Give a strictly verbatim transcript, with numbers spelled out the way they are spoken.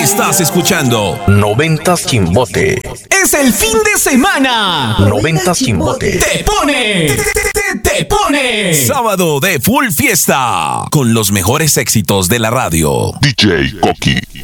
Estás escuchando Noventas Chimbote. Es el fin de semana. Noventas Chimbote. Te pone. Te, te, te pone. Sábado de full fiesta con los mejores éxitos de la radio. D J Coqui.